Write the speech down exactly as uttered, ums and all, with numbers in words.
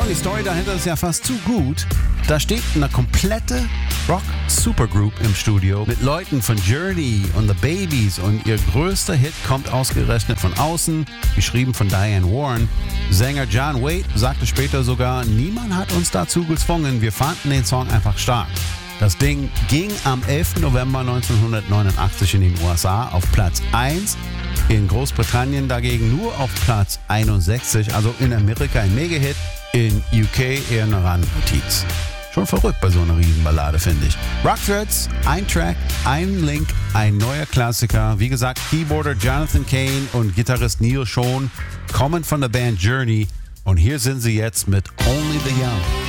und die Story dahinter ist ja fast zu gut. Da steht eine komplette Rock-Supergroup im Studio mit Leuten von Journey und The Babies und ihr größter Hit kommt ausgerechnet von außen, geschrieben von Diane Warren. Sänger John Waite sagte später sogar, niemand hat uns dazu gezwungen, wir fanden den Song einfach stark. Das Ding ging am elften November neunzehnhundertneunundachtzig in den U S A auf Platz eins, in Großbritannien dagegen nur auf Platz einundsechzig, also in Amerika ein Mega-Hit, in U K eher eine Randnotiz. Schon verrückt bei so einer Riesenballade, finde ich. Rockthreads, ein Track, ein Link, ein neuer Klassiker. Wie gesagt, Keyboarder Jonathan Cain und Gitarrist Neil Schon kommen von der Band Journey und hier sind sie jetzt mit Only the Young.